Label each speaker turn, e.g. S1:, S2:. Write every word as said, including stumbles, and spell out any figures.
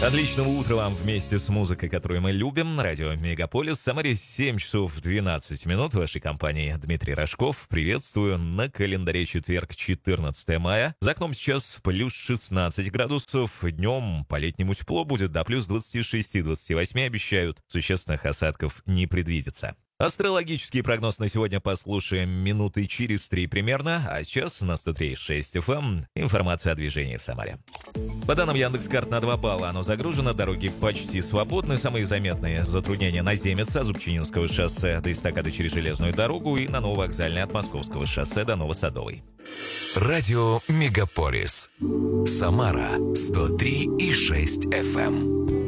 S1: Отличного утра вам вместе с музыкой, которую мы любим. Радио Мегаполис. В Самаре семь часов двенадцать минут. В вашей компании Дмитрий Рожков. Приветствую. На календаре четверг, четырнадцатое мая. За окном сейчас плюс шестнадцать градусов. Днем по-летнему тепло будет. До плюс двадцати шести — двадцати восьми обещают. Существенных осадков не предвидится. Астрологический прогноз на сегодня послушаем минуты через три примерно, а сейчас на сто три и шесть эф эм информация о движении в Самаре. По данным Яндекс.Карт, на два балла оно загружено, дороги почти свободны, самые заметные затруднения на Земеца, Зубчининского шоссе до эстакады через железную дорогу и на Нововокзальной от Московского шоссе до Новосадовой.
S2: Радио Мегаполис. Самара сто три и шесть эф эм.